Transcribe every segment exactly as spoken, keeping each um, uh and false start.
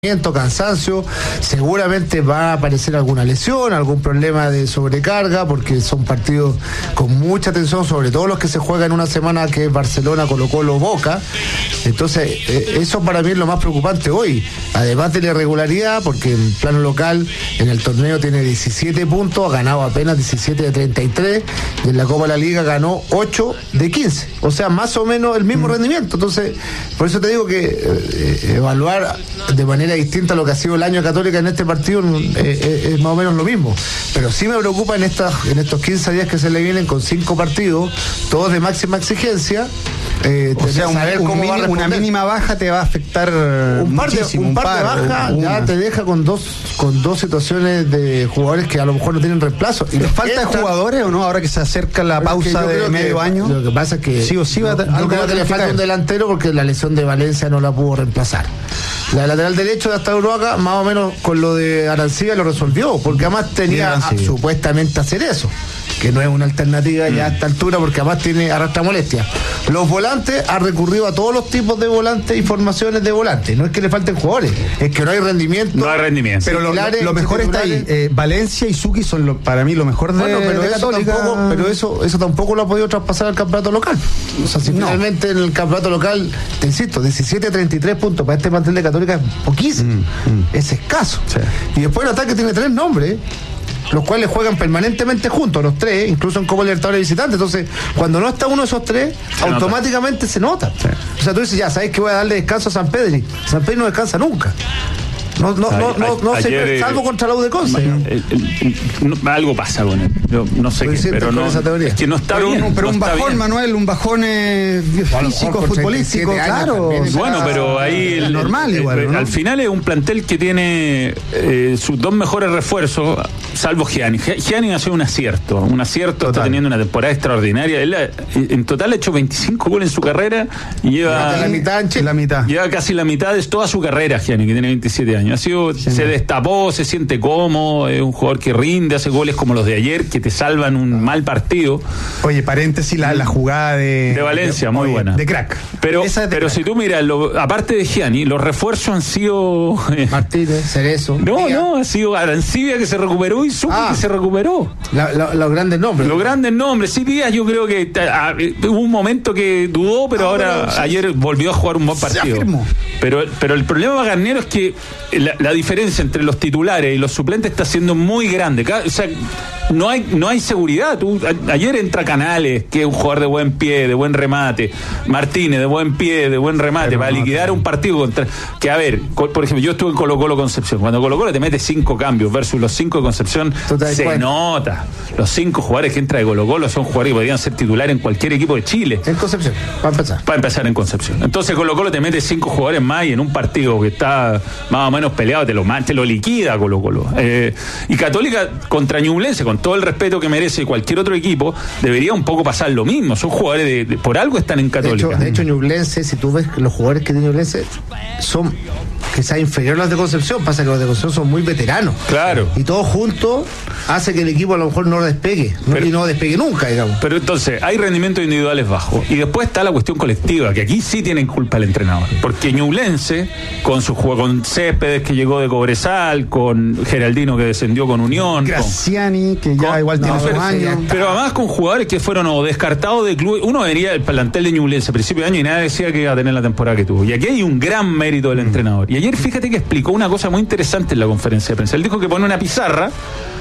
cansancio, seguramente va a aparecer alguna lesión, algún problema de sobrecarga, porque son partidos con mucha tensión, sobre todo los que se juegan en una semana, que es Barcelona, Colo-Colo, Boca. Entonces, eh, eso para mí es lo más preocupante hoy, además de la irregularidad, porque en plano local, en el torneo tiene diecisiete puntos, ha ganado apenas diecisiete de treinta y tres, y en la Copa de la Liga ganó ocho de quince, o sea, más o menos el mismo mm. rendimiento. Entonces, por eso te digo que eh, evaluar de manera distinta a lo que ha sido el año de Católica en este partido eh, eh, es más o menos lo mismo, pero sí me preocupa en estas en estos quince días que se le vienen, con cinco partidos todos de máxima exigencia. Eh, o sea, un, un mini, una mínima baja te va a afectar un par de, un par de bajas, ya te deja con dos con dos situaciones de jugadores que a lo mejor no tienen reemplazo. ¿Y les falta de jugadores o no ahora que se acerca la pausa de medio que, año? Lo que pasa es que sí o sí va a no, yo creo que le falta un delantero, porque la lesión de Valencia no la pudo reemplazar. La lateral derecho de hasta Uruaga, más o menos con lo de Arancibia lo resolvió, porque además tenía sí, a, supuestamente hacer eso, que no es una alternativa mm. ya a esta altura, porque además tiene arrastra molestia. Los volantes, ha recurrido a todos los tipos de volantes y formaciones de volantes. No es que le falten jugadores, es que no hay rendimiento. No hay rendimiento. Pero lo, lo mejor está ahí. Eh, Valencia y Suki son lo, para mí lo mejor de, bueno, pero de eso Católica. Tampoco, pero eso, eso tampoco lo ha podido traspasar al campeonato local. O sea, si no. Finalmente en el campeonato local, te insisto, diecisiete a treinta y tres puntos para este plantel de Católica es poquísimo. Mm, mm. Es escaso. Sí. Y después el ataque tiene tres nombres, los cuales juegan permanentemente juntos, los tres, incluso en Copa Libertadores visitantes. Entonces, cuando no está uno de esos tres, se automáticamente nota. se nota. Sí. O sea, tú dices, ya, ¿sabes que voy a darle descanso a San Pedri? San Pedri no descansa nunca. No, no, no, no, no ayer, se, salvo contra la U de Conce. Eh, eh, no, algo pasa con él. Yo no sé qué, pero no, es que no está pero bien. Un, pero no un bajón, bien. Manuel, un bajón eh, físico, futbolístico, claro. Bueno, pero ahí el, normal igual, el, ¿no? Al final es un plantel que tiene eh, sus dos mejores refuerzos, salvo Gianni. Gianni ha sido un acierto, un acierto, total. Está teniendo una temporada extraordinaria. Él en total ha hecho veinticinco goles en su carrera y lleva la mitad, en la mitad. Lleva casi la mitad de toda su carrera, Gianni, que tiene veintisiete años. Ha sido sí, se destapó, se siente cómodo, es un jugador que rinde, hace goles como los de ayer, que te salvan un mal partido. Oye, paréntesis, la, la jugada de... De Valencia, de, muy oye, buena. De crack. Pero, Esa es de pero crack. Si tú miras, lo, aparte de Gianni, los refuerzos han sido... Martínez, Cerezo. No, Díaz. no, ha sido Arancibia, que se recuperó, y Suki, ah, que se recuperó. La, la, los grandes nombres. Los grandes nombres. Sí, Díaz, yo creo que a, hubo un momento que dudó, pero ah, ahora pero, sí, ayer volvió a jugar un buen partido. Pero, pero el problema de Garnero es que la, la diferencia entre los titulares y los suplentes está siendo muy grande. O sea, no hay no hay seguridad. Tú, a, ayer entra Canales, que es un jugador de buen pie, de buen remate. Martínez, de buen pie, de buen remate, pero para no, liquidar no. un partido contra... Que a ver, por ejemplo, yo estuve en Colo-Colo Concepción. Cuando Colo-Colo te mete cinco cambios versus los cinco de Concepción, se cuenta. nota. Los cinco jugadores que entra de Colo-Colo son jugadores que podrían ser titulares en cualquier equipo de Chile. En Concepción, para empezar. Para empezar en Concepción. Entonces Colo-Colo te mete cinco jugadores más, y en un partido que está más o menos peleado te lo, te lo liquida Colo-Colo. Eh, y Católica contra Ñublense, con todo el respeto que merece cualquier otro equipo, debería un poco pasar lo mismo. Son jugadores de, de por algo están en Católica. De hecho, de hecho Ñublense, si tú ves los jugadores que tiene Ñublense, son quizás inferior a los de Concepción. Pasa que los de Concepción son muy veteranos. Claro. Y todo junto hace que el equipo a lo mejor no despegue. Pero, y no despegue nunca, digamos. Pero entonces, hay rendimientos individuales bajos. Y después está la cuestión colectiva, que aquí sí tienen culpa el entrenador. Porque Ñublense, con su juego, con Céspedes, que llegó de Cobresal, con Geraldino, que descendió con Unión, Graciani, con, que ya con, igual tiene no, sus años. Pero además con jugadores que fueron o descartados de club. Uno venía del plantel de Ñublense a principio de año y nadie decía que iba a tener la temporada que tuvo. Y aquí hay un gran mérito del mm. entrenador. Y ayer fíjate que explicó una cosa muy interesante en la conferencia de prensa. Él dijo que pone una pizarra,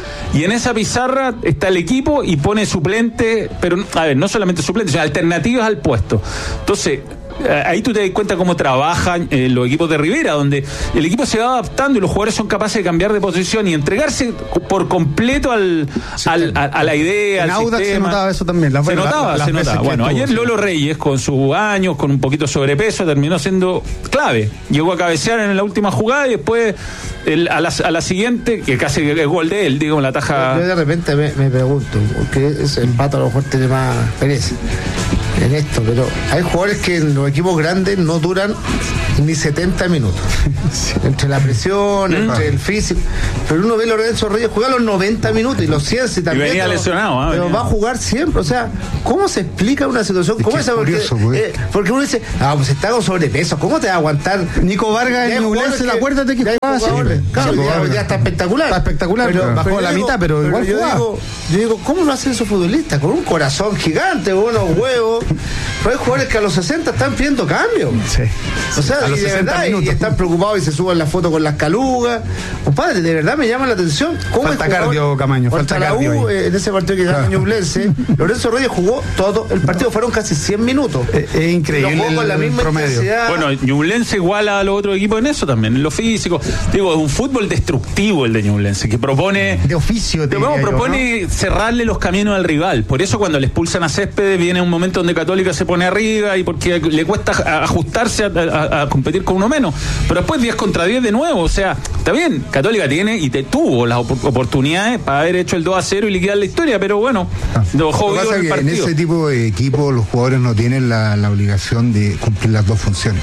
y en esa pizarra está el equipo y pone suplente, pero a ver, no solamente suplentes, sino alternativas al puesto. Entonces, ahí tú te das cuenta cómo trabajan eh, los equipos de Rivera, donde el equipo se va adaptando y los jugadores son capaces de cambiar de posición y entregarse por completo al, al a, a la idea, en al Audax sistema. Se notaba eso también. La, se la, notaba, la, se notaba. Bueno, ayer tuvo, Lolo sí. Reyes, con sus años, con un poquito de sobrepeso, terminó siendo clave. Llegó a cabecear en la última jugada y después el, a, la, a la siguiente, que casi es gol de él, digo, la taja. Yo de repente me, me pregunto, porque ese empate a lo mejor tiene más pereza. en esto, pero hay jugadores que en los equipos grandes no duran ni setenta minutos. Sí. Entre la presión, mm. entre el físico. Pero uno ve a Lorenzo Reyes jugar los noventa minutos y los cien también. Y venía pero, lesionado, ¿eh? Pero venía. va a jugar siempre. O sea, ¿cómo se explica una situación? Es ¿Cómo es esa? Porque, curioso, pues. eh, porque uno dice, ah, pues está con sobrepeso, ¿cómo te va a aguantar? Nico Vargas en Ñublense, la acuérdate que jugaba siempre. Claro, ya, ya está espectacular. Está espectacular, pero, pero bajó pero la digo, mitad, pero, pero igual yo jugaba. Digo, yo digo, ¿cómo lo hacen esos futbolistas? Con un corazón gigante, con unos huevos. Pero hay jugadores que a los sesenta están pidiendo cambio. Sí. O sea, y de verdad, y están preocupados y se suben la foto con las calugas. Compadre, de verdad me llama la atención. ¿Cómo falta cardio, Camaño, falta la cardio. U, eh, en ese partido que ganó Ñublense, Lorenzo Reyes jugó todo el partido, fueron casi cien minutos. Es, es increíble. Lo jugó con la misma intensidad. Bueno, Ñublense iguala a los otros equipos en eso también, en lo físico. Digo, es un fútbol destructivo el de Ñublense, que propone. De oficio, de nuevo, propone yo, ¿no? cerrarle los caminos al rival. Por eso, cuando le expulsan a Céspedes, viene un momento donde Católica se pone arriba y porque le cuesta ajustarse a, a, a competir con uno menos. Pero después diez contra diez de nuevo. O sea, está bien, Católica tiene y te tuvo las op- oportunidades para haber hecho el dos a cero y liquidar la historia, pero bueno, ah, lo dejó vivo en el partido. En ese tipo de equipo los jugadores no tienen la, la obligación de cumplir las dos funciones.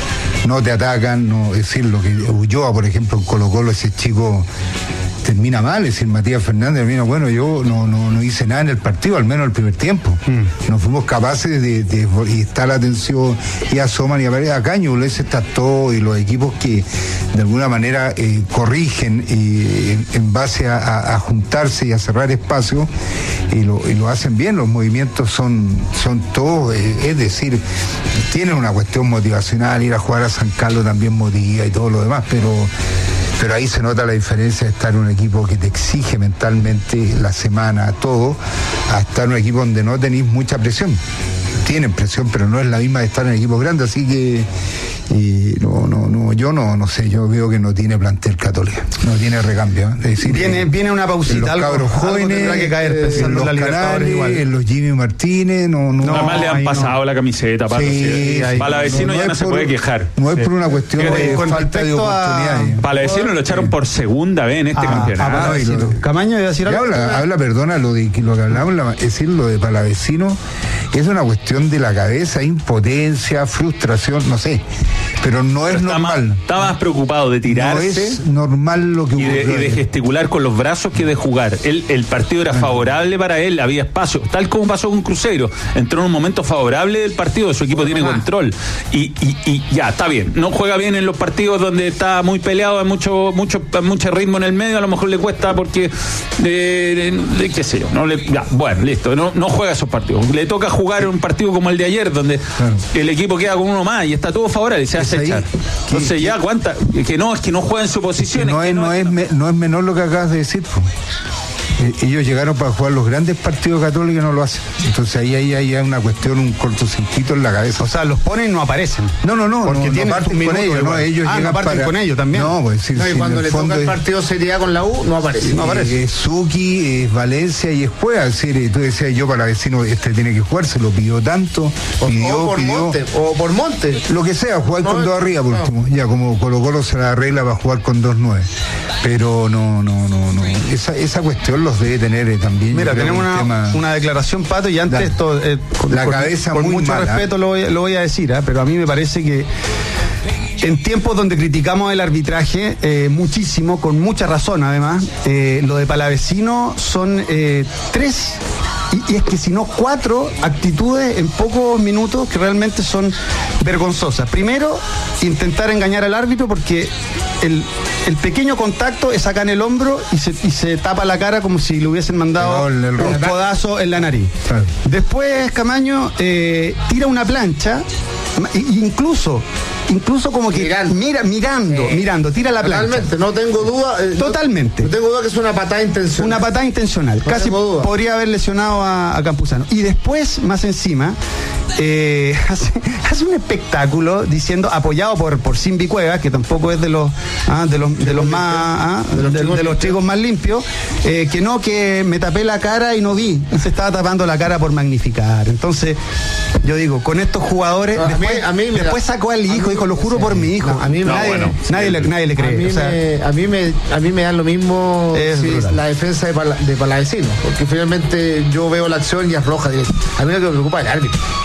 No te atacan, no, es decir, lo que Ulloa, por ejemplo, en Colo-Colo, ese chico termina mal, es decir, Matías Fernández termina, bueno, yo no, no, no hice nada en el partido, al menos el primer tiempo. Mm. No fuimos capaces de, de, de y está la atención, y asoman y aparece acá Ñublense está todo, y los equipos que de alguna manera eh, corrigen eh, en, en base a, a, a juntarse y a cerrar espacio, y lo, y lo hacen bien, los movimientos son, son todos, eh, es decir, tienen una cuestión motivacional, ir a jugar a San Carlos también motiva y todo lo demás, pero pero ahí se nota la diferencia de estar en un equipo que te exige mentalmente la semana, todo, a estar en un equipo donde no tenéis mucha presión. Tienen presión, pero no es la misma de estar en equipos grandes, así que y no, no, no, yo no, no sé, yo veo que no tiene plantel Católica, no tiene recambio. ¿eh? Es decir, viene, viene una pausita, en los algo, cabros jóvenes, algo que caer pensando en los en la Canales, igual. En los Jimmy Martínez, no, no. no Además le han pasado no. la camiseta, Pato. Sí, sí, sí, Palavecino no, no ya no se por, puede quejar. No es por una cuestión sí. de falta de oportunidades. A... Palavecino lo echaron por segunda vez en este ah, campeonato. Ah, Camaño iba a decir algo. Habla, habla, perdona, lo de lo que hablamos, es decir, lo de Palavecino es una cuestión de la cabeza, impotencia, frustración, no sé, pero no es Está normal. Más, está más preocupado de tirarse. No es normal lo que y de, y de gesticular con los brazos que de jugar. Él, el partido era favorable para él, había espacio, tal como pasó con Cruzeiro. Entró en un momento favorable del partido, su equipo tiene control. Y, y, y ya, está bien. No juega bien en los partidos donde está muy peleado, hay mucho, mucho, mucho ritmo en el medio, a lo mejor le cuesta porque, de, de, de, qué sé yo, no le, ya, bueno, listo, no, no juega esos partidos. Le toca jugar un partido como el de ayer, donde claro. el equipo queda con uno más y está todo favorable y se hace echar. Entonces ¿Qué, ya qué? cuánta, que no, es que no juega en su posición. No es, no, no, es, me, no es menor lo que acabas de decir, pues. Eh, ellos llegaron para jugar los grandes partidos católicos y no lo hacen. Entonces ahí hay, ahí hay una cuestión, un cortocircuito en la cabeza. O sea, los ponen y no aparecen. No, no, no, porque no, tienen no parten minuto, con ellos, no, ellos ah, llegan no parten para... con ellos también. No, pues sí, no, y sí, cuando le toca el es... partido seriedad con la U, no aparece. No aparece. Es Suki, es Valencia y es Cueva. Es decir, tú decías yo para vecino, este tiene que jugar, se lo pidió tanto, o, pidió, o por pidió. Monte, o por Monte. Lo que sea, jugar no, con dos arriba por no. último. Ya como Colo Colo se la arregla para jugar con dos nueve. Pero no, no, no, no. Esa, esa cuestión los debe tener eh, también. Mira, tenemos una, tema... una declaración, Pato, y antes esto, eh, con, la con, cabeza con muy mucho mala. respeto lo voy, lo voy a decir, ¿eh? Pero a mí me parece que en tiempos donde criticamos el arbitraje eh, muchísimo, con mucha razón además, eh, lo de Palavecino son eh, tres, y, y es que si no cuatro actitudes en pocos minutos que realmente son vergonzosas. Primero, intentar engañar al árbitro porque el, el pequeño contacto es acá en el hombro y se, y se tapa la cara como si le hubiesen mandado el, el, el, un codazo en la nariz. Claro. Después Camaño eh, tira una plancha, incluso incluso como que mirando, mira, mirando, eh, mirando, tira la plancha. Totalmente, no tengo duda. Eh, Totalmente. No, no tengo duda que es una patada intencional. Una patada intencional. No Casi podría haber lesionado a, a Campuzano. Y después, más encima, eh, hace, hace un espectáculo diciendo, apoyado por, por Simbi Cuevas, que tampoco es de los ah, de los, de los más ah, de, los de, de los chicos más limpios, eh, que no, que me tapé la cara y no vi. Y se estaba tapando la cara por magnificar. Entonces, yo digo, con estos jugadores, no, después, a mí, a mí, después mira, sacó al hijo, dijo, lo juro sí, por mi hijo. No, a mí nadie, no, bueno, nadie, sí, le, nadie le cree. A mí, o sea, me, a mí me a mí me dan lo mismo si la defensa de, Pala, de Palavecino, porque finalmente yo veo la acción y es roja directa. A mí lo que me preocupa es el árbitro.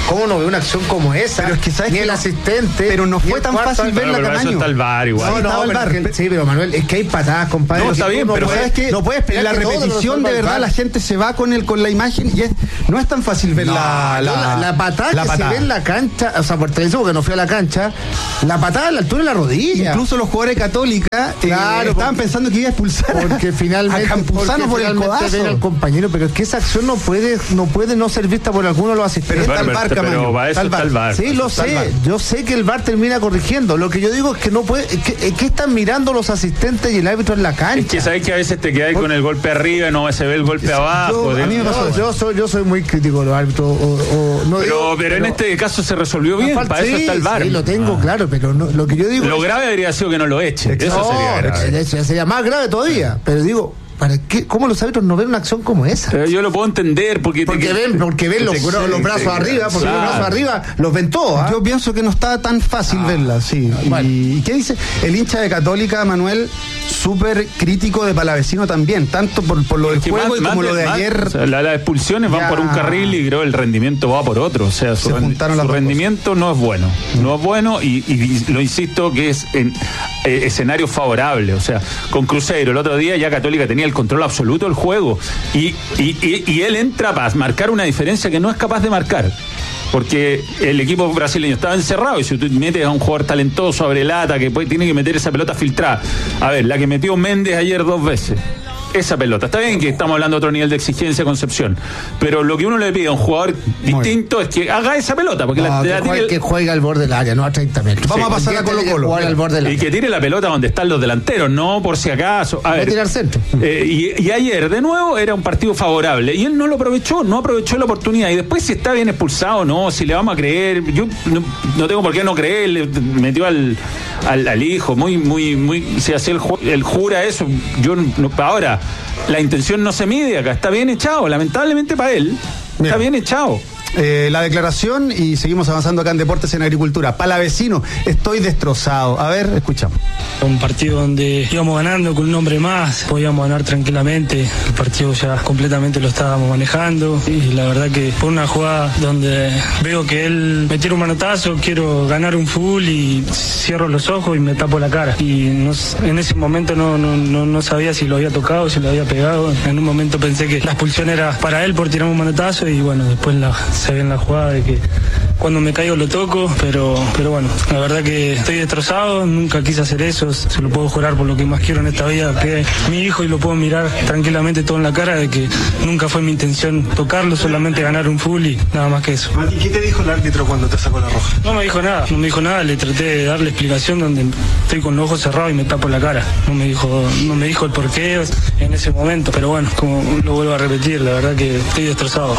¿cómo no ve una acción como esa? Pero es que sabes ni que el no, asistente. Pero no fue tan fácil ver la Camaño. Está el V A R igual. No, no, el pero bar. que, sí, pero Manuel, es que hay patadas, compadre. No, está bien, no pero puedes, sabes que no puedes esperar en la que repetición de verdad la gente se va con el con la imagen y es, no es tan fácil ver no, la, la, la, la patada la que patada. se ve en la cancha, o sea, por televisión porque no fui a la cancha, la patada a la altura de la rodilla. Incluso los jugadores de Católica Claro, eh, estaban porque- pensando que iba a expulsar a- Porque finalmente, a Campuzano porque por el finalmente ven codazo. al compañero, pero es que esa acción no puede, no puede no ser vista por alguno de los asistentes. Pero está el Pero- V A R, pero Camaño. para eso Está el está el V A R. Sí, lo Está el V A sé. R. Yo sé que el V A R termina corrigiendo. Lo que yo digo es que no puede. ¿Qué, qué están mirando los asistentes y el árbitro en la cancha? Es que sabes que a veces te quedas con el golpe arriba y no se ve el golpe abajo. Yo, a mí me pasó, yo, soy, yo soy muy crítico de los árbitros. O, o, no Pero, digo, pero en este caso se resolvió bien, falta- para eso sí, está el V A R. Sí, lo tengo Ah. claro, pero no, lo que yo digo. Lo es- grave habría sido que no lo eche. Eso no, sería grave. eso ya sería más grave todavía. Pero digo, ¿para qué? ¿Cómo los árbitros no ven una acción como esa? Pero yo lo puedo entender porque Porque te- ven, porque ven los, te- bra- los brazos te- arriba, porque claro. los brazos arriba los ven todos. ¿ah? Yo pienso que no está tan fácil verla, sí. bueno. ¿Y qué dice? El hincha de Católica, Manuel, súper crítico de Palavecino también, tanto por, por lo del Es que juego más- y como más lo de más- ayer. o sea, la- las expulsiones van Ya. por un carril y creo el rendimiento va por otro. O sea, su, Se rendi- juntaron su las dos rendimiento no es bueno. No es bueno y, y- y lo insisto que es en eh, escenario favorable. O sea, con Cruzeiro el otro día ya Católica tenía el control absoluto del juego y, y, y- y él entra para marcar una diferencia que no es capaz de marcar. Porque el equipo brasileño estaba encerrado y si tú metes a un jugador talentoso, abre lata, que puede- tiene que meter esa pelota filtrada. A ver, la que metió Méndez ayer dos veces. Esa pelota. Está bien que estamos hablando de otro nivel de exigencia, Concepción. Pero lo que uno le pide a un jugador distinto es que haga esa pelota. Porque No, la, que, la juegue, tire- que juegue al borde del área, no a treinta metros. Vamos a pasar a Colo Colo. Jugar al borde del y área. que tire la pelota donde están los delanteros, no por si acaso. A Va a ver, tirar centro. eh, y, y ayer, de nuevo, era un partido favorable. Y él no lo aprovechó, no aprovechó la oportunidad. Y después, si está bien expulsado o no, si le vamos a creer. Yo no, no tengo por qué no creerle. Metió al, al, al hijo, muy, muy, muy. Si hacía el, ju- el jura eso, yo no. Ahora, la intención no se mide acá. Está bien echado, lamentablemente para él. Está bien echado. Eh, la declaración y seguimos avanzando acá en Deportes en Agricultura. Palavecino, estoy destrozado. A ver, escuchamos. Un partido donde íbamos ganando con un hombre más, podíamos ganar tranquilamente. El partido ya completamente lo estábamos manejando. Y la verdad que por una jugada donde veo que él me tira un manotazo, quiero ganar un full y cierro los ojos y me tapo la cara. Y no s- en ese momento no, no, no, no sabía si lo había tocado, si lo había pegado. En un momento pensé que la expulsión era para él por tirar un manotazo y bueno, después la, se ve en la jugada de que cuando me caigo lo toco, pero, pero bueno, la verdad que estoy destrozado, nunca quise hacer eso, se lo puedo jurar por lo que más quiero en esta vida, que es mi hijo y lo puedo mirar tranquilamente todo en la cara de que nunca fue mi intención tocarlo, solamente ganar un full y nada más que eso. Mati, ¿qué te dijo el árbitro cuando te sacó la roja? No me dijo nada, no me dijo nada, le traté de darle explicación donde estoy con los ojos cerrados y me tapo la cara. No me dijo, no me dijo el porqué en ese momento, pero bueno, como lo vuelvo a repetir, la verdad que estoy destrozado.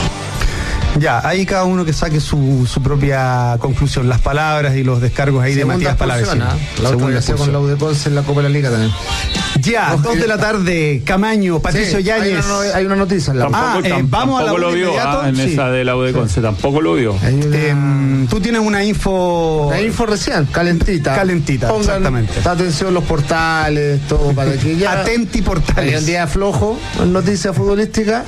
Ya, ahí cada uno que saque su, su propia conclusión, las palabras y los descargos ahí Segunda de Matías expulsión, Palavecino. ¿ah? La otra Segunda que hacía con expulsión. la U de Conce en la Copa de la Liga también. Ya, dos de la tarde, Camaño, Patricio Sí, Yáñez. Hay una, hay una noticia en la Tampoco, Ah, eh, tam- vamos a la tampoco lo U de vio inmediato. ah, en Sí. esa de la U de Conce, tampoco lo vio. Hay una, Em, tú tienes una info. una info recién, calentita. Calentita, Pongan exactamente. atención los portales, todo para que ya. Atenti Hay Portales. un día flojo en noticias futbolísticas.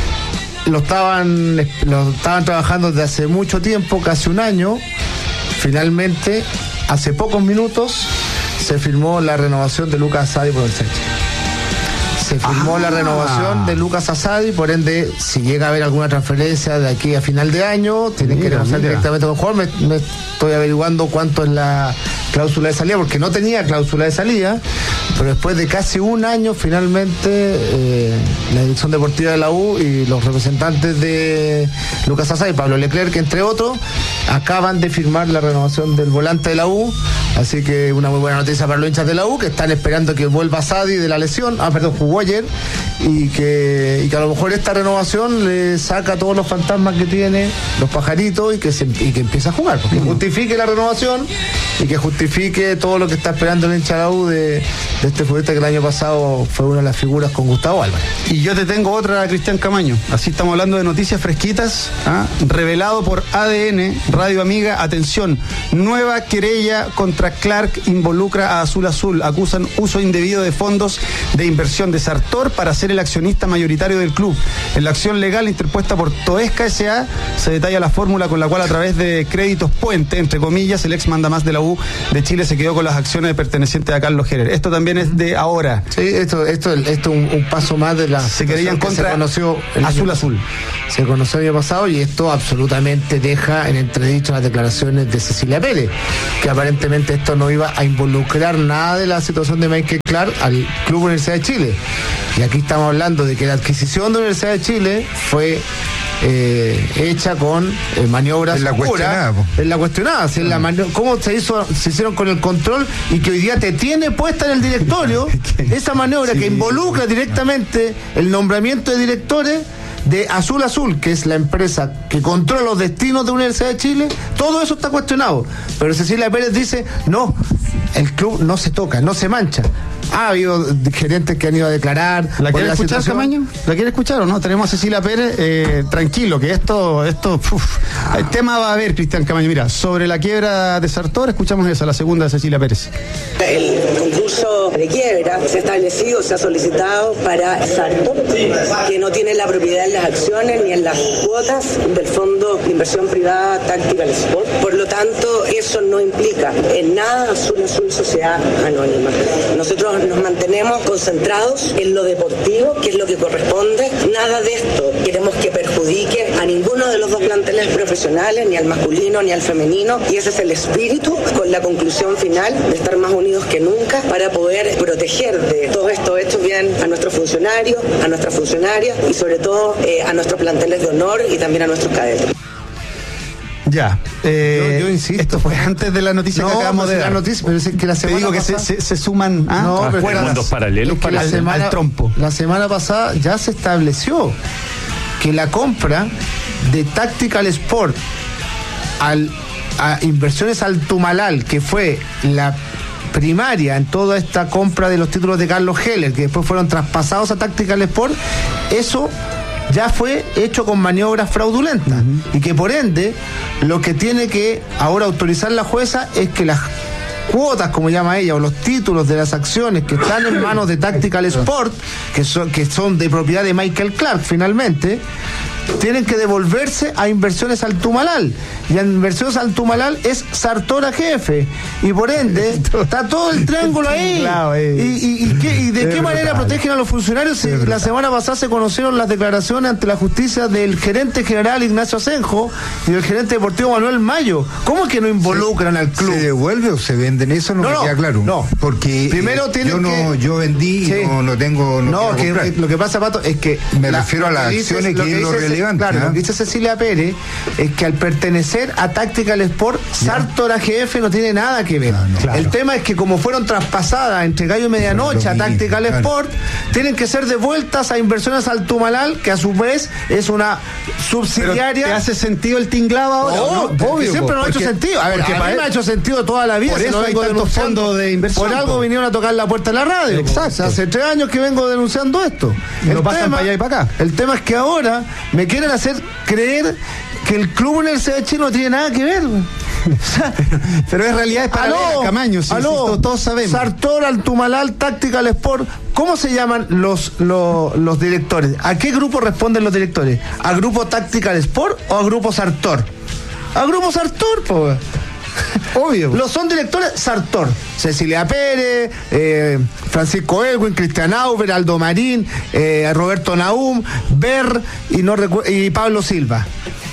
Lo estaban, lo estaban trabajando desde hace mucho tiempo, casi un año. Finalmente, hace pocos minutos, se firmó la renovación de Lucas Asadi por el Celtic. Se firmó Ah. la renovación de Lucas Asadi, por ende, si llega a haber alguna transferencia de aquí a final de año, tienen que Mira, negociar mira. directamente con el jugador. Me, me estoy averiguando cuánto es la cláusula de salida, porque no tenía cláusula de salida, pero después de casi un año, finalmente, eh, la dirección deportiva de la U y los representantes de Lucas Asadi, Pablo Leclerc, entre otros, acaban de firmar la renovación del volante de la U. Así que una muy buena noticia para los hinchas de la U, que están esperando que vuelva Asadi de la lesión. Ah, perdón, jugó ayer. Y que, y que a lo mejor esta renovación le saca todos los fantasmas que tiene, los pajaritos, y que, se, y que empiece a jugar. Porque justifique la renovación y que justifique todo lo que está esperando el hincha de la U de, de este futbolista que el año pasado fue una de las figuras con Gustavo Álvarez. Y yo te tengo otra, Cristian Camaño. Así estamos hablando de noticias fresquitas. ¿Ah? Revelado por A D N, Radio Amiga. Atención, nueva querella contra contra Clark involucra a Azul Azul. Acusan uso indebido de fondos de inversión de Sartor para ser el accionista mayoritario del club. En la acción legal interpuesta por Toesca S A se detalla la fórmula con la cual, a través de créditos puente, entre comillas, el ex mandamás de la U de Chile se quedó con las acciones pertenecientes a Carlos Heller. Esto también es de ahora. Sí, esto esto esto un, un paso más de la se querían contra se conoció el Azul año, Azul. Se conoció el año pasado, y esto absolutamente deja en entredicho las declaraciones de Cecilia Pérez, que aparentemente esto no iba a involucrar nada de la situación de Michael Clark al Club Universidad de Chile. Y aquí estamos hablando de que la adquisición de la Universidad de Chile fue eh, hecha con eh, maniobras en la cuestionada, en la cuestionada, si en la mani- cómo se hizo, se hicieron con el control, y que hoy día te tiene puesta en el directorio esa maniobra sí, que involucra directamente el nombramiento de directores de Azul Azul, que es la empresa que controla los destinos de la Universidad de Chile. Todo eso está cuestionado, pero Cecilia Pérez dice no, el club no se toca, no se mancha. Ha habido gerentes que han ido a declarar. ¿La quiere la escuchar, situación. Camaño? ¿La quiere escuchar o no? Tenemos a Cecilia Pérez. Eh, tranquilo, que esto, esto, uf, el tema va a haber, Cristian Camaño. Mira, sobre la quiebra de Sartor, escuchamos esa, la segunda de Cecilia Pérez. El concurso de quiebra se ha establecido, se ha solicitado para Sartor, que no tiene la propiedad en las acciones ni en las cuotas del Fondo de Inversión Privada Tactical Sport. Por lo tanto, eso no implica en nada Azul Azul Sociedad Anónima. Nosotros nos mantenemos concentrados en lo deportivo, que es lo que corresponde. Nada de esto queremos que perjudique a ninguno de los dos planteles profesionales, ni al masculino ni al femenino, y ese es el espíritu, con la conclusión final de estar más unidos que nunca para poder proteger de todos estos hechos bien a nuestros funcionarios, a nuestras funcionarias y sobre todo eh, a nuestros planteles de honor y también a nuestros cadetes. Ya, eh, yo, yo insisto. Esto fue antes de la noticia no, que acabamos de la dar. Noticia, pero es que la semana Te digo que pasada, se, se, se suman ¿ah? no, pero fuera mundos paralelos para al, la semana, al trompo. La semana pasada ya se estableció que la compra de Tactical Sport al, a Inversiones Altumalal, que fue la primaria en toda esta compra de los títulos de Carlos Heller, que después fueron traspasados a Tactical Sport, eso ya fue hecho con maniobras fraudulentas, uh-huh. y que por ende lo que tiene que ahora autorizar la jueza es que las cuotas, como llama ella, o los títulos de las acciones que están en manos de Tactical Sport, que son, que son de propiedad de Michael Clark finalmente, tienen que devolverse a Inversiones Altumalal, y a Inversiones Altumalal es Sartor A G F, y por ende está todo el triángulo ahí. ¿Y, y, y, qué, y de qué manera protegen a los funcionarios? Si la semana pasada se conocieron las declaraciones ante la justicia del gerente general Ignacio Asenjo y del gerente deportivo Manuel Mayo. ¿Cómo es que no involucran al club? ¿Se devuelve o se venden? Eso no, no me queda claro. No, porque primero eh, yo no que... yo vendí sí. y no, no tengo no, no que, que lo que pasa, Pato, es que me la, refiero a las acciones, que, que es lo relevante. Claro, ¿eh? Lo que dice Cecilia Pérez es que al pertenecer a Tactical Sport, Sartor A G F no tiene nada que ver. No, no, claro. El tema es que como fueron traspasadas entre gallo y medianoche a Tactical claro. Sport, tienen que ser devueltas a Inversiones Altumalal, que a su vez es una subsidiaria. ¿Te hace sentido el tinglado ahora? No, no, obvio, siempre no ha hecho sentido. A ver, a mí me ha hecho sentido toda la vida. Por eso hay tantos fondos de inversión. Por algo vinieron a tocar la puerta de la radio. Exacto. O sea, hace tres años que vengo denunciando esto. Y lo pasan para allá y para acá. El tema es que ahora me quieren hacer creer que el club Universidad de Chile no tiene nada que ver. pero, pero en realidad es para aló, Camaño, sí, aló, sí, todos sabemos. Sartor, Altumalal, Tactical Sport. ¿Cómo se llaman los, los, los directores? ¿A qué grupo responden los directores? ¿A grupo Tactical Sport o a grupo Sartor? A grupo Sartor, pues. Obvio. Los son directores Sartor. Cecilia Pérez, eh, Francisco Elwin, Cristian Auber, Aldo Marín, eh, Roberto Naum, Ber y, no recu- y Pablo Silva.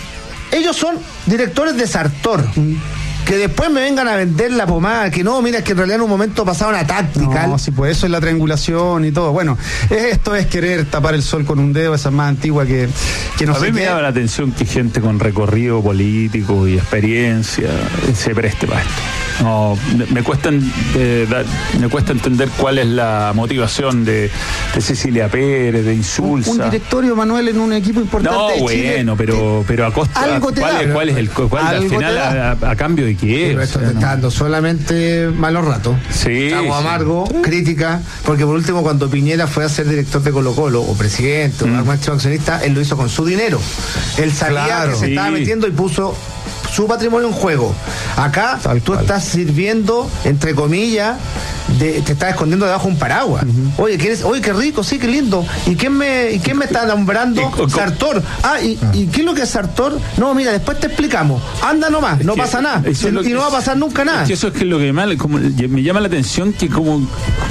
Ellos son directores de Sartor. Mm. Que después me vengan a vender la pomada, que no, mira, es que en realidad en un momento pasaron a Tactical. No, sí, pues eso es la triangulación y todo. Bueno, esto es querer tapar el sol con un dedo, esa es más antigua que, que no sé. A mí me llama la atención que gente con recorrido político y experiencia se preste para esto. No, me cuesta, eh, da, me cuesta entender cuál es la motivación de, de Cecilia Pérez, de Insulza. Un, un directorio, Manuel, en un equipo importante no, de Chile. bueno, pero, pero a costa. Algo te ¿Cuál, da, es, ¿Cuál es el cuál al final a, a, a cambio de qué? Pero esto te está dando solamente malos ratos. Sí. Trago sí. amargo, sí. Crítica, porque por último cuando Piñera fue a ser director de Colo Colo, o presidente, mm. o máximo accionista, él lo hizo con su dinero. Él sabía claro, que se sí. estaba metiendo y puso su patrimonio en juego. Acá Tal tú cual. estás sirviendo, entre comillas, de, te estás escondiendo debajo de un paraguas. Uh-huh. Oye, ¿qué, oye, qué rico, sí, qué lindo. ¿Y quién me, y quién me está nombrando? Sartor. Ah, ¿y, ¿y qué es lo que es Sartor? No, mira, después te explicamos. Anda nomás, no que, pasa nada. Y, y no que, va a pasar nunca nada. Es que eso es que lo que me, como, me llama la atención, que como...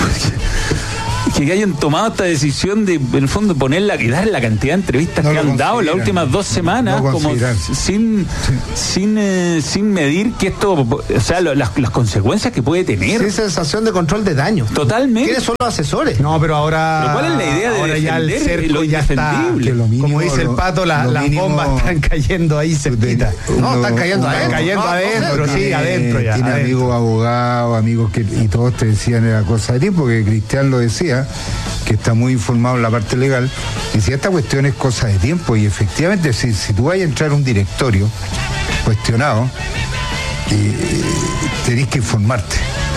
que hayan tomado esta decisión de, en el fondo, ponerla y dar la cantidad de entrevistas no que han dado las últimas dos semanas, no como sin sí. sin eh, sin medir que esto, o sea, lo, las, las consecuencias que puede tener. Sí, sensación de control de daño. Totalmente. ¿Quiénes son los asesores? No, pero ahora. ¿Pero cuál es la idea de ahora ya el cerco lo ya está, lo mínimo, como dice el Pato, la, las mínimo, bombas están cayendo ahí cerquita. No, están cayendo uno, adentro. Cayendo no, adentro, no, sí, tiene, adentro ya. Tiene adentro. amigos abogados, amigos que y todos te decían era cosa de tiempo, que Cristian lo decía, que está muy informado en la parte legal, decía esta cuestión es cosa de tiempo y efectivamente si, si tú vas a entrar a un directorio cuestionado, eh, tenés que informarte.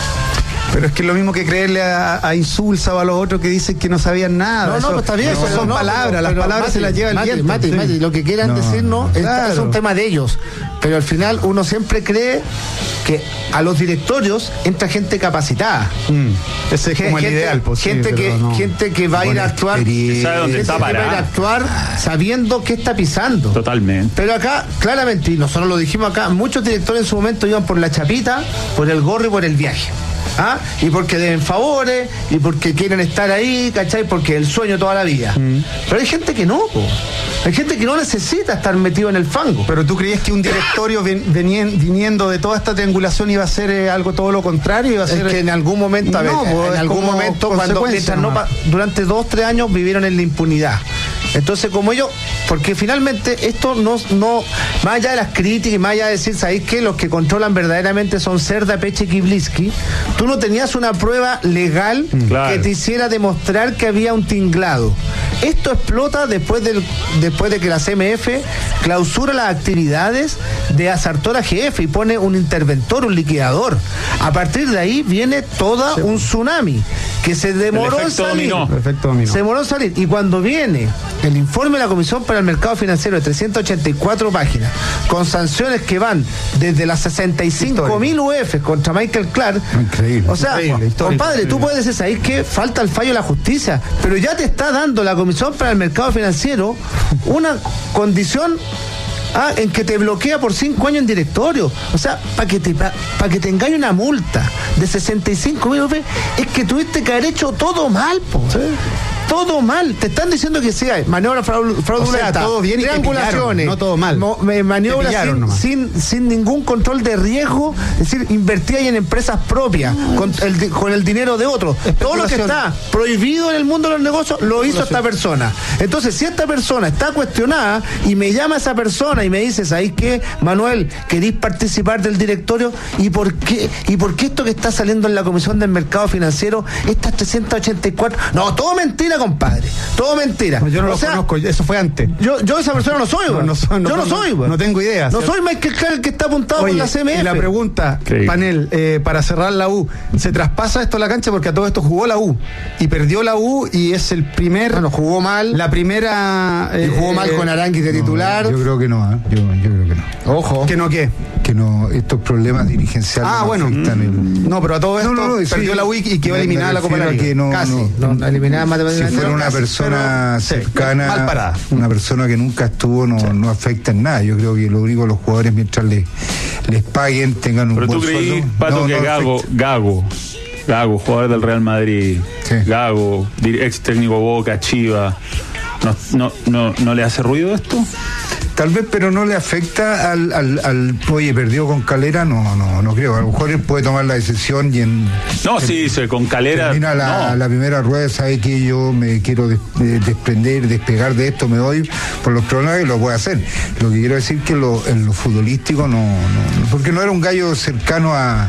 Pero es que es lo mismo que creerle a, a Insulza o a los otros que dicen que no sabían nada. No, no, eso, pues está bien. Eso no, son no, palabras, pero, las pero, palabras Mati, se las lleva el Mati, viento. Mati, sí. Mati, lo que quieran no, decirnos es, claro. es un tema de ellos. Pero al final uno siempre cree que a los directorios entra gente capacitada. Mm. Ese es gente, como el ideal posible. Gente que, no. gente que va a ir a actuar, que sabe dónde está que va a ir a actuar sabiendo qué está pisando. Totalmente. Pero acá, claramente, y nosotros lo dijimos acá, muchos directores en su momento iban por la chapita, por el gorro y por el viaje. ¿Ah? Y porque deben favores, y porque quieren estar ahí, ¿cachai? Porque el sueño toda la vida. Mm. Pero hay gente que no, po. Hay gente que no necesita estar metido en el fango. Pero tú creías que un directorio ven, venien, viniendo de toda esta triangulación iba a ser eh, algo todo lo contrario, iba a ser es que en algún momento, a ver, no, pues, en algún momento cuando no, durante dos, tres años vivieron en la impunidad. Entonces, como ellos, porque finalmente esto no, no, más allá de las críticas y más allá de decir, ¿sabéis qué? Los que controlan verdaderamente son Cerda, Peche y Kibliski. Tú no tenías una prueba legal claro. que te hiciera demostrar que había un tinglado. Esto explota después del, después de que la C M F clausura las actividades de Sartor A G F y pone un interventor, un liquidador. A partir de ahí viene todo sí. un tsunami que se demoró en salir. Se demoró en salir. Y cuando viene el informe de la Comisión para el Mercado Financiero de trescientas ochenta y cuatro páginas, con sanciones que van desde las sesenta y cinco mil U F contra Michael Clark. Increíble. O sea, increíble, compadre, tú puedes decir ahí que falta el fallo de la justicia, pero ya te está dando la Comisión para el Mercado Financiero una condición Ah, en que te bloquea por cinco años en directorio. O sea, para que te para pa que te engañe una multa de sesenta y cinco mil U F, es que tuviste que haber hecho todo mal, po. ¿Sí? Todo mal. Te están diciendo que sea maniobra fraudulenta, o sea, todo bien y triangulaciones, no todo mal. Mo, maniobras sin, sin, sin ningún control de riesgo, es decir, invertía en empresas propias, no, con, el, con el dinero de otros. Todo lo que está prohibido en el mundo de los negocios lo hizo esta persona. Entonces, si esta persona está cuestionada y me llama esa persona y me dice, ¿sabéis qué, Manuel? ¿Queréis participar del directorio? ¿Y por qué? ¿Y por qué esto que está saliendo en la Comisión del Mercado Financiero, estas trescientas ochenta y cuatro? No, todo mentira, compadre. Todo mentira. No, yo no o lo sea, conozco, eso fue antes. Yo, yo esa persona no soy, no, no soy no, yo no, no soy, no, no tengo idea. No ¿cierto? Soy Michael Clark, que está apuntado por la C M F. Y la pregunta, sí. panel, eh, para cerrar la U, ¿se traspasa esto a la cancha? Porque a todo esto jugó la U y perdió la U y es el primer. Bueno, jugó mal. La primera. Eh, y jugó mal eh, con Aránguiz de titular. No, yo creo que no, ¿eh? yo, yo creo que no. Ojo. ¿Que no qué? Que no, estos problemas dirigenciales. Ah, no bueno. afectan el... No, pero a todo esto no, no, no, perdió sí, la U y quedó eliminada la Copa de la Liga. No, casi. No, no, eliminada matemáticamente. Si fuera una casi, persona pero, cercana, sí, mal parada. Una persona que nunca estuvo, no, sí. no afecta en nada. Yo creo que lo único los jugadores, mientras les, les paguen, tengan un pero buen sueldo. Pero tú creí, Pato, no, que no Gago, Gago, Gago, jugador del Real Madrid, sí. Gago, ex técnico Boca, Chiva, ¿no, no, no, no le hace ruido esto? Tal vez, pero no le afecta al, al, al oye, perdió con Calera, no, no, no creo. A lo mejor él puede tomar la decisión y en. No, en, sí, sí, con Calera. Termina la, no. la primera rueda, sabe que yo me quiero des, de, desprender, despegar de esto, me doy por los problemas y lo puede hacer. Lo que quiero decir que lo, en lo futbolístico no, no, porque no era un gallo cercano a.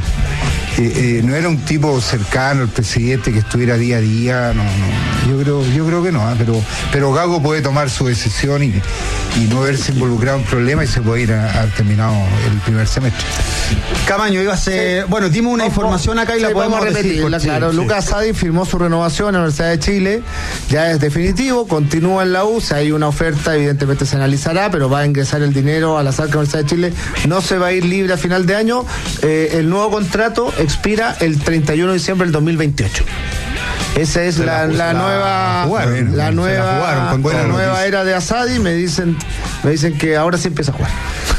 Eh, eh, no era un tipo cercano al presidente que estuviera día a día, no, no, yo creo, yo creo que no, ¿eh? pero, pero Gago puede tomar su decisión y, y no verse involucrado en problemas y se puede ir a, a terminado el primer semestre. Camaño, iba a ser, sí. bueno, dimos una no, información acá y sí, la podemos, podemos repetirla, decir, claro. Sí, Lucas sí. Asadi firmó su renovación en la Universidad de Chile, ya es definitivo, continúa en la U, si hay una oferta evidentemente se analizará, pero va a ingresar el dinero a las arcas de la Universidad de Chile, no se va a ir libre a final de año, eh, el nuevo contrato expira el treinta y uno de diciembre del dos mil veintiocho. Esa es la, la, la nueva jugaron, la nueva, jugaron con la nueva era de Asadi. Me dicen, me dicen que ahora sí empieza a jugar.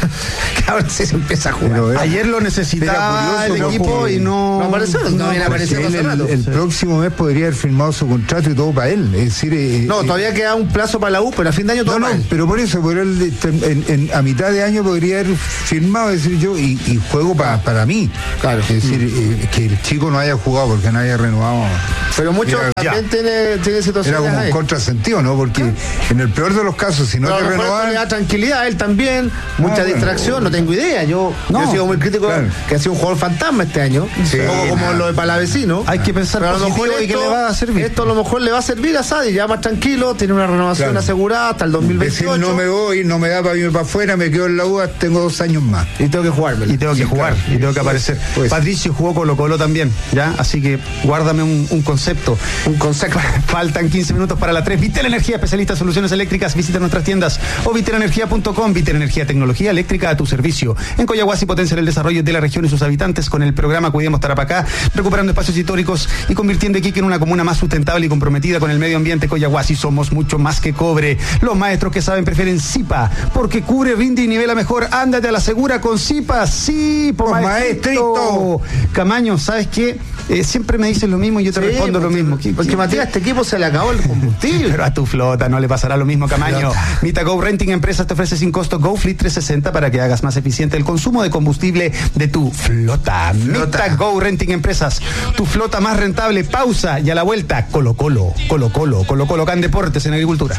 Que ahora sí se empieza a jugar. Pero, ayer lo necesitaba el equipo y no, no apareció. No, no viene apareciendo el, el, el sí. próximo mes podría haber firmado su contrato y todo para él. Es decir, eh, no, eh, todavía queda un plazo para la U, pero a fin de año todo. No, no, él. pero por eso, por él, en, en, a mitad de año podría haber firmado, es decir, yo, y, y juego para para mí. Claro. Es decir, mm. eh, que el chico no haya jugado porque no haya renovado. Pero muchos también tiene, tiene situaciones. Era como un contrasentido, ¿no? Porque en el peor de los casos, si no pero te renovan. Le da tranquilidad a él también, mucha ah, distracción, bueno, no tengo idea. Yo, no, yo he sido muy crítico claro. que ha sido un jugador fantasma este año, sí, un poco como lo de Palavecino. Hay que pensar pero a lo mejor esto, y que le va a servir. Esto a lo mejor le va a servir a Sadi, ya más tranquilo, tiene una renovación claro. asegurada hasta el dos mil veintiocho. Decir, no me voy, no me da para irme para afuera, me quedo en la U, tengo dos años más. Y tengo que jugar, Y tengo que sí, jugar, claro. y tengo que aparecer. Pues. Patricio jugó Colo Colo también, ¿ya? Así que guárdame un, un concepto. Un concepto. Faltan quince minutos para la tres. Vitel Energía, especialista en soluciones eléctricas. Visita nuestras tiendas o vitel energía punto com. Vitel Energía, tecnología eléctrica a tu servicio. En Coyahuasi potencian el desarrollo de la región y sus habitantes con el programa Cuidemos Tarapacá, recuperando espacios históricos y convirtiendo Iquique en una comuna más sustentable y comprometida con el medio ambiente. Coyahuasi, somos mucho más que cobre. Los maestros que saben prefieren Zipa, porque cubre, rinde y nivela mejor. Ándate a la segura con Zipa. Sí, por maestrito. Camaño, ¿sabes qué? Eh, siempre me dicen lo mismo y yo te sí, respondo porque, lo mismo. Porque, porque Matías, este equipo se le acabó el combustible. Pero a tu flota no le pasará lo mismo, Camaño. MitaGo Renting Empresas te ofrece sin costo GoFleet trescientos sesenta para que hagas más eficiente el consumo de combustible de tu flota. flota. MitaGo Renting Empresas, tu flota más rentable. Pausa y a la vuelta, Colo Colo, Colo Colo, Colo Colo Can Deportes en Agricultura.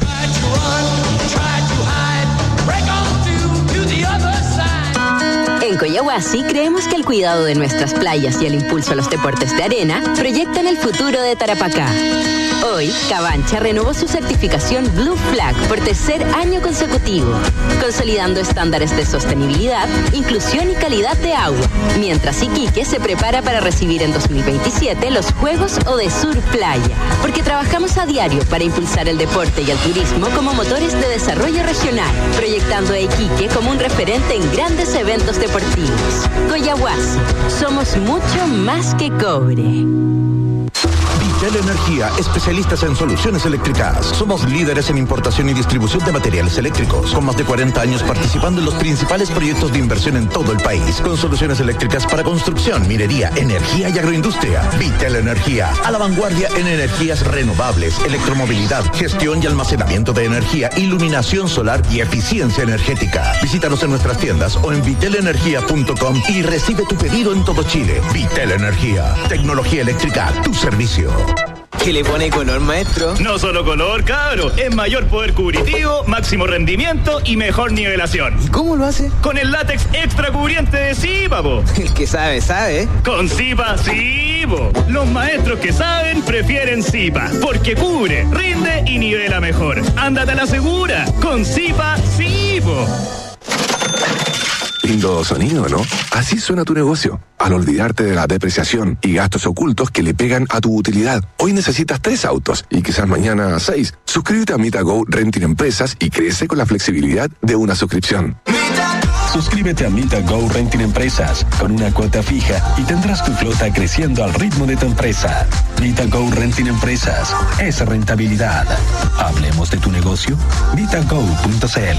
En Coyahuasi creemos que el cuidado de nuestras playas y el impulso a los deportes de arena proyectan el futuro de Tarapacá. Hoy, Cabancha renovó su certificación Blue Flag por tercer año consecutivo, consolidando estándares de sostenibilidad, inclusión y calidad de agua, mientras Iquique se prepara para recibir en dos mil veintisiete los Juegos Odesur Playa, porque trabajamos a diario para impulsar el deporte y el turismo como motores de desarrollo regional, proyectando a Iquique como un referente en grandes eventos deportivos. Coyahuasi, somos mucho más que cobre. Vitel Energía, especialistas en soluciones eléctricas. Somos líderes en importación y distribución de materiales eléctricos, con más de cuarenta años participando en los principales proyectos de inversión en todo el país, con soluciones eléctricas para construcción, minería, energía y agroindustria. Vitel Energía, a la vanguardia en energías renovables, electromovilidad, gestión y almacenamiento de energía, iluminación solar y eficiencia energética. Visítanos en nuestras tiendas o en vitel energía punto com y recibe tu pedido en todo Chile. Vitel Energía, tecnología eléctrica a tu servicio. ¿Qué le pone color, maestro? No solo color, cabro. Es mayor poder cubritivo, máximo rendimiento y mejor nivelación. ¿Y cómo lo hace? Con el látex extra cubriente de Zipa, po. El que sabe, sabe. Con Zipa, sí, po. Los maestros que saben prefieren Zipa, porque cubre, rinde y nivela mejor. Ándate a la segura. Con Zipa, sí, po. Lindo sonido, ¿no? Así suena tu negocio. Al olvidarte de la depreciación y gastos ocultos que le pegan a tu utilidad. Hoy necesitas tres autos y quizás mañana seis. Suscríbete a MitaGo Renting Empresas y crece con la flexibilidad de una suscripción. Suscríbete a MitaGo Renting Empresas con una cuota fija y tendrás tu flota creciendo al ritmo de tu empresa. MitaGo Renting Empresas es rentabilidad. Hablemos de tu negocio. mitago punto cl.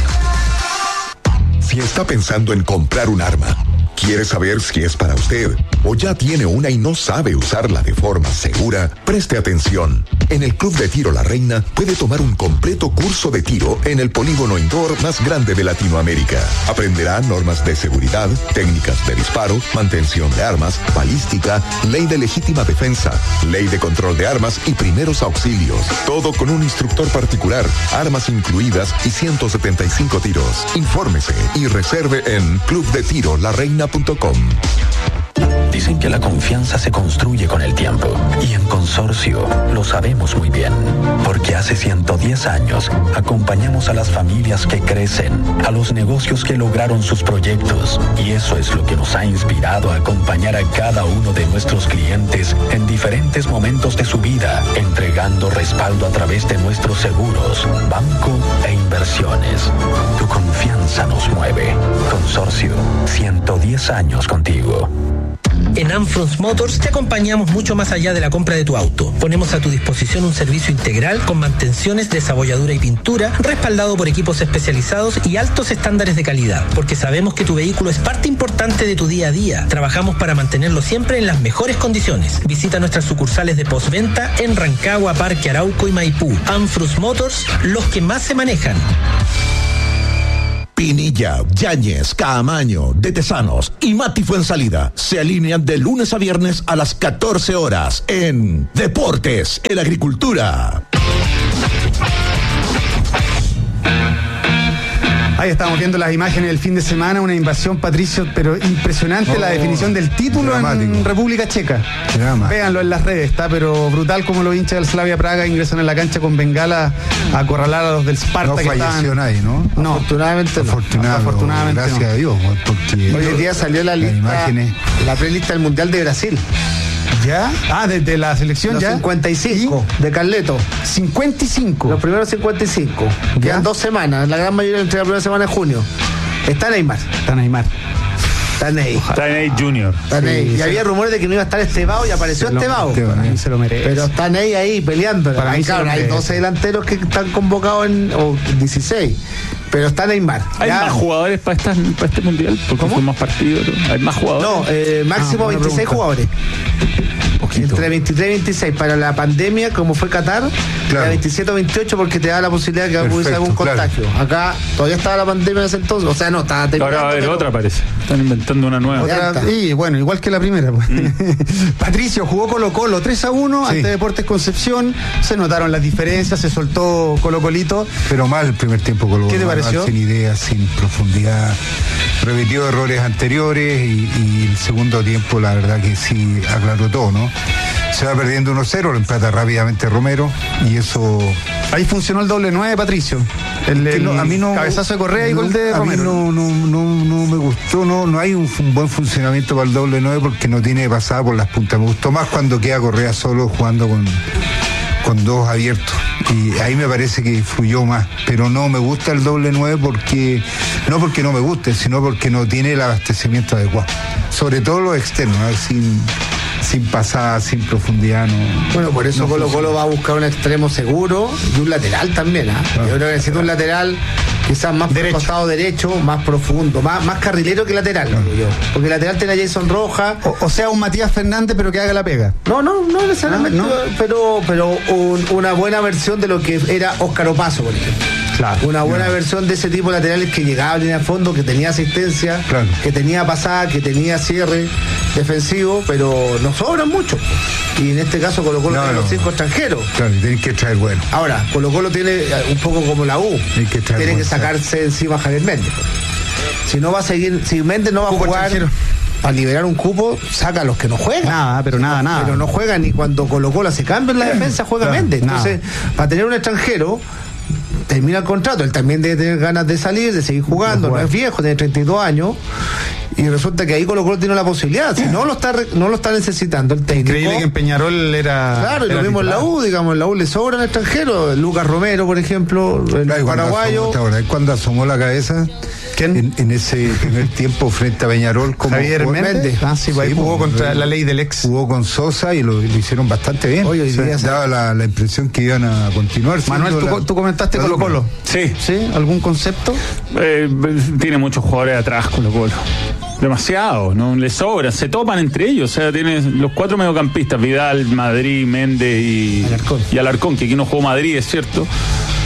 Si está pensando en comprar un arma, quiere saber si es para usted o ya tiene una y no sabe usarla de forma segura, preste atención. En el Club de Tiro La Reina puede tomar un completo curso de tiro en el polígono indoor más grande de Latinoamérica. Aprenderá normas de seguridad, técnicas de disparo, mantención de armas, balística, ley de legítima defensa, ley de control de armas y primeros auxilios. Todo con un instructor particular, armas incluidas y ciento setenta y cinco tiros. Infórmese y reserve en club de tiro la reina punto com. Dicen que la confianza se construye con el tiempo. Y en Consorcio lo sabemos muy bien. Porque hace ciento diez años acompañamos a las familias que crecen, a los negocios que lograron sus proyectos. Y eso es lo que nos ha inspirado a acompañar a cada uno de nuestros clientes en diferentes momentos de su vida, entregando respaldo a través de nuestros seguros, banco e inversiones. Tu confianza nos mueve. Consorcio, ciento diez años contigo. En Amfrons Motors te acompañamos mucho más allá de la compra de tu auto. Ponemos a tu disposición un servicio integral con mantenciones, desabolladura y pintura, respaldado por equipos especializados y altos estándares de calidad, porque sabemos que tu vehículo es parte importante de tu día a día. Trabajamos para mantenerlo siempre en las mejores condiciones. Visita nuestras sucursales de postventa en Rancagua, Parque Arauco y Maipú. Amfrons Motors, los que más se manejan. Pinilla, Yáñez, Caamaño, De Tesanos y Mati Fuensalida se alinean de lunes a viernes a las catorce horas en Deportes en Agricultura. Ahí estamos viendo las imágenes del fin de semana, una invasión, Patricio, pero impresionante oh, la definición del título dramático. En República Checa. Drama. Véanlo en las redes, está pero brutal como los hinchas del Slavia Praga ingresan en la cancha con bengala a acorralar a los del Sparta. No que falleció estaban... nadie, ¿no? No, afortunadamente no. Afortunado, afortunadamente gracias no. a Dios, porque hoy en día salió la lista, imágenes. la prelista del Mundial de Brasil. ¿Ya? Ah, desde la selección Los ya. cincuenta y cinco ¿Y? De Carleto. cincuenta y cinco Los primeros cincuenta y cinco. ¿Ya? Quedan dos semanas, la gran mayoría entre la primera semana de junio. Está Neymar. Está Neymar. Está Ney. Está Ney Junior. Está Ney. Sí, y había rumores de que no iba a estar Estevao y apareció Estevao. Se lo merece. Pero está Ney ahí peleando. Para ahí, mí claro, hay doce delanteros que están convocados en o dieciséis. Pero está Neymar. ¿Hay ya. más jugadores para, estas, para este mundial? Porque son más partidos. ¿no? ¿Hay más jugadores? No, eh, máximo ah, veintiséis pregunta. Jugadores. Poquito. Entre veintitrés y veintiséis. Para la pandemia, como fue Qatar, claro. Era veintisiete o veintiocho porque te da la posibilidad de que hubiese algún contagio. Claro. Acá todavía estaba la pandemia en ese entonces. O sea, no, estaba terminando. Ahora va a haber pero... otra, parece. Están inventando una nueva. Otra, y bueno, igual que la primera. Pues. Mm. Patricio jugó Colo Colo tres a uno sí. ante Deportes Concepción. Se notaron las diferencias, se soltó Colo Colito. Pero mal el primer tiempo Colo Colo. ¿Qué te pareció? Sin ideas, sin profundidad. Repitió errores anteriores y, y el segundo tiempo, la verdad que sí aclaró todo, ¿no? Se va perdiendo uno cero, lo empata rápidamente Romero y eso... Ahí funcionó el doble nueve, Patricio. El, el no, a mí no, cabezazo de Correa no, y gol de Romero. A mí no, no, no, no me gustó, no, no hay un, un buen funcionamiento para el doble nueve porque no tiene pasada por las puntas. Me gustó más cuando queda Correa solo jugando con, con dos abiertos. Y ahí me parece que fluyó más, pero no me gusta el doble nueve porque no porque no me guste, sino porque no tiene el abastecimiento adecuado, sobre todo los externos, a ver, sin sin pasada, sin profundidad. No, bueno, por eso no Colo Colo va a buscar un extremo seguro y un lateral también. ¿eh? Ah, Yo creo que necesita un lateral quizás más derecho. Por costado derecho, más profundo, más, más carrilero que lateral, no. yo. Porque el lateral tiene a Jason Rojas. O, o sea, un Matías Fernández, pero que haga la pega. No, no, no necesariamente, ah, ¿no? pero, pero un, una buena versión de lo que era Óscar Opaso, por ejemplo. Claro, una buena claro. versión de ese tipo de laterales que llegaba a línea de fondo, que tenía asistencia, claro. que tenía pasada, que tenía cierre defensivo, pero nos sobran mucho. Y en este caso Colo Colo no, tiene no. los cinco extranjeros. Claro, y tienen que traer bueno. Ahora, Colo Colo tiene un poco como la U, que tiene bueno, que sacarse claro. encima a Javier Méndez. Si no va a seguir, si Méndez no va a jugar para liberar un cupo, saca a los que no juegan. Nada, pero nada, nada. Pero no juegan y cuando Colo Colo hace cambio en la defensa juega claro, Méndez. Entonces, nada. Para tener un extranjero termina el contrato, él también debe tener ganas de salir, de seguir jugando, no, no es viejo, tiene treinta y dos años y resulta que ahí Colo Colo tiene la posibilidad, si no lo está no lo está necesitando el técnico. Increíble que en Peñarol era claro, y era lo mismo en la U, digamos, en la U le sobran extranjeros, Lucas Romero, por ejemplo, el claro, paraguayo. Cuando asomó, cuando asomó la cabeza en, en ese primer tiempo frente a Peñarol como Javier Méndez, ah, sí, sí, ahí jugó contra la ley del ex. Jugó con Sosa y lo, lo hicieron bastante bien. Oye, hoy día se daba la, la impresión que iban a continuar. Manuel, tú, la, tú comentaste Colo Colo. Sí. ¿Sí? ¿Algún concepto? Eh, tiene muchos jugadores atrás Colo Colo. Demasiado, no le sobran, se topan entre ellos, o sea, tienes los cuatro mediocampistas, Vidal, Madrid, Méndez y Alarcón, y Alarcón, que aquí no jugó Madrid, es cierto,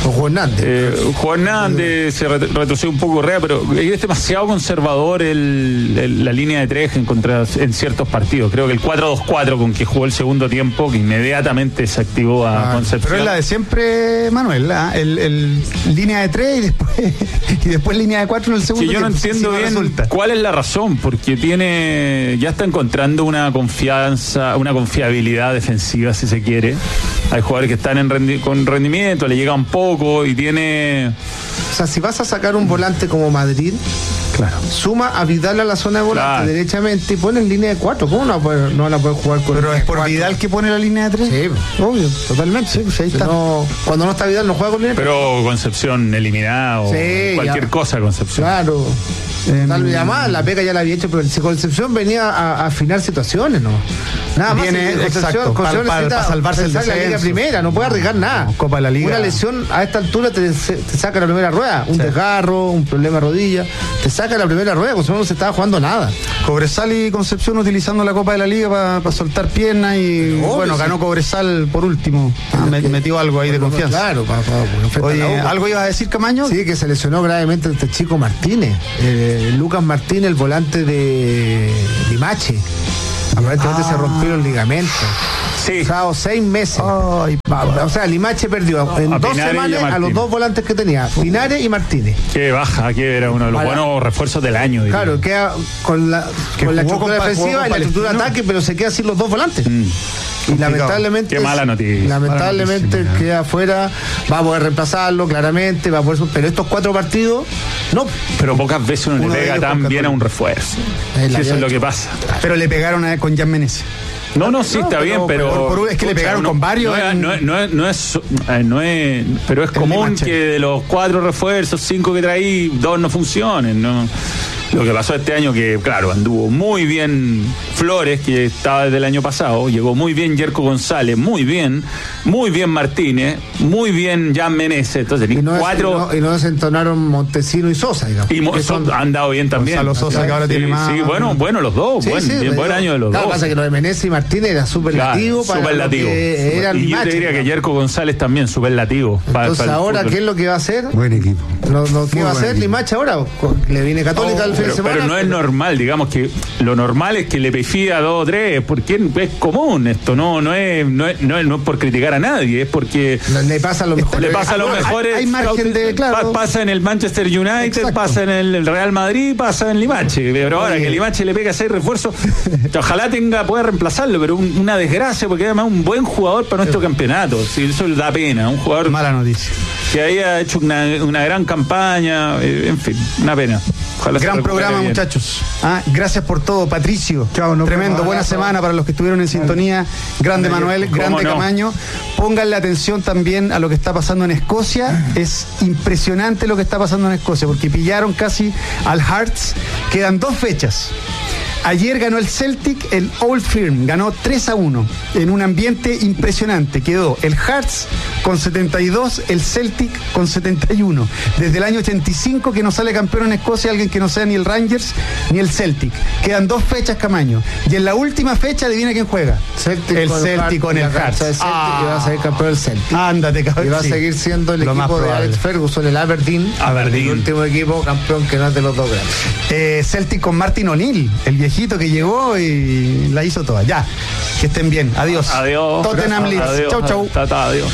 O Juan Hernández. Eh, Juan Hernández se retrocedió un poco Correa, pero es demasiado conservador el, el, la línea de tres en, contra, en ciertos partidos. Creo que el cuatro dos cuatro con que jugó el segundo tiempo, que inmediatamente se activó a ah, Concepción. Pero es la de siempre, Manuel, ¿eh? el, el línea de tres y después, y después línea de cuatro en el segundo sí, tiempo. Yo no entiendo sí, bien resulta. cuál es la razón, porque tiene ya está encontrando una confianza, una confiabilidad defensiva, si se quiere. Hay jugadores que están en rendi- con rendimiento, le llega un poco y tiene... O sea, si vas a sacar un volante como Madrid, claro, suma a Vidal a la zona de volante claro. derechamente y pones línea de cuatro. ¿Cómo no, puede, no la puedes jugar con? Pero es por Vidal que pone la línea de tres. Sí, obvio, totalmente. Sí, pues ahí está. No, cuando no está Vidal no juega con línea. Pero Concepción eliminada o sí, cualquier ya. cosa Concepción. Claro. Eh, Tal vez además la pega ya la había hecho, pero si Concepción venía a, a afinar situaciones, ¿no? Nada más. Viene, exacto, para, para, para salvarse el la Liga Primera, no puede arriesgar nada. No, Copa de la Liga. Una lesión a esta altura te, te saca la primera rueda. Un sí. desgarro, un problema de rodilla, te saca la primera rueda. Concepción no se estaba jugando nada. Cobresal y Concepción utilizando la Copa de la Liga para pa soltar piernas y obvio, bueno, ganó sí. Cobresal por último. Ah, me, metió algo ahí de confianza. Claro, para, para, Oye, ¿algo ibas a decir, Camaño? Sí, que se lesionó gravemente este chico Martínez. Eh, Lucas Martínez, el volante de Limache. Aparentemente ah. se rompieron los ligamentos. Sí. O sea, seis meses. Ay, o sea, Limache perdió en a dos Pinares semanas a los dos volantes que tenía, Pinares y Martínez. Qué baja, que era uno de los Para, buenos refuerzos del año. Diría. Claro, queda con la, con la estructura con, defensiva y la estructura de ataque, pero se queda sin los dos volantes. Mm. Y lamentablemente, qué mala noticia. Lamentablemente mala noticia, queda afuera, va a poder reemplazarlo claramente, va a poder, pero estos cuatro partidos, no. Pero pocas veces uno, uno le pega tan bien a un refuerzo. Es sí, eso es lo que pasa. Pero le pegaron a, con Jan Menezes. No, no, sí, no, está pero, bien, pero... Por, por, es que le pegaron no, con varios... No es, no, es, no, es, no, es, no es... Pero es común que de los cuatro refuerzos, cinco que traí, dos no funcionen, ¿no? Lo que pasó este año que, claro, anduvo muy bien Flores, que estaba desde el año pasado, llegó muy bien Yerko González, muy bien, muy bien Martínez, muy bien Jan Menezes, entonces y no cuatro... Es, y no, y no desentonaron Montesino y Sosa, digamos. Y Mo, son, han dado bien también. Gonzalo Sosa, sí, que ahora sí, tiene más... Sí, bueno, bueno los dos, sí, buen, sí, bien, buen año de los claro, dos. Lo que pasa es que lo de Menezes y Martínez era superlativo claro, para superlativo. Que eran y yo match, te diría ¿no? que Yerko González también, superlativo. Entonces para, para ahora, ¿qué es lo que va a hacer? Buen equipo. Lo, lo que va a hacer Limache ahora, le viene Católica oh, el fin pero, de semana. Pero no es normal, digamos que lo normal es que le pifía a dos o tres, porque es común esto, no, no es, no es, no es, no es por criticar a nadie, es porque le pasa a los mejores. Le pasa a los mejores. Hay, hay margen de, claro. Pasa en el Manchester United, exacto. Pasa en el Real Madrid, pasa en Limache, pero ahora que Limache le pega seis refuerzos, ojalá tenga, pueda reemplazarlo, pero un, una desgracia, porque además un buen jugador para nuestro campeonato, sí, eso da pena, un jugador mala noticia que haya hecho una, una gran campaña, eh, en fin, una pena. Ojalá gran programa, bien. Muchachos. Ah, gracias por todo, Patricio. Chao, no tremendo, buena abrazo. Semana para los que estuvieron en sintonía. Grande Manuel, grande no? Camaño. Pónganle atención también a lo que está pasando en Escocia. Es impresionante lo que está pasando en Escocia, porque pillaron casi al Hearts. Quedan dos fechas. Ayer ganó el Celtic, el Old Firm, ganó tres a uno en un ambiente impresionante. Quedó el Hearts con setenta y dos, el Celtic con setenta y uno. Desde el año ochenta y cinco que no sale campeón en Escocia alguien que no sea ni el Rangers ni el Celtic. Quedan dos fechas, Camaño. Y en la última fecha, adivina quién juega. Celtic el con Celtic con el Hearts. El Celtic ah. que va a ser campeón del Celtic. Ándate, cabrón. Y va a seguir siendo el Lo equipo de Alex Ferguson, el Aberdeen. Aberdeen. El último equipo campeón que no es de los dos grandes. Eh, Celtic con Martin O'Neill, el viejito que llegó y la hizo toda. Ya, que estén bien. Adiós. Adiós. Tottenham Leeds. Chau, chau. Tata, adiós.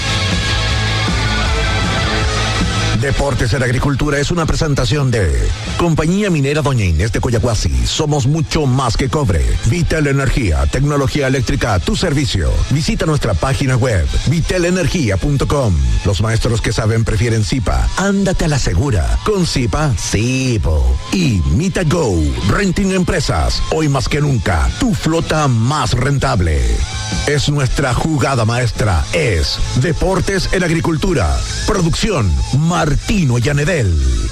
Deportes en Agricultura es una presentación de Compañía Minera Doña Inés de Coyahuasi. Somos mucho más que cobre. Vitel Energía, tecnología eléctrica a tu servicio. Visita nuestra página web, vitel energía punto com. Los maestros que saben prefieren Zipa. Ándate a la segura. Con Zipa, sí, po. Y MitaGo, Renting Empresas. Hoy más que nunca, tu flota más rentable. Es nuestra jugada maestra. Es Deportes en Agricultura. Producción, Martino Llanedel.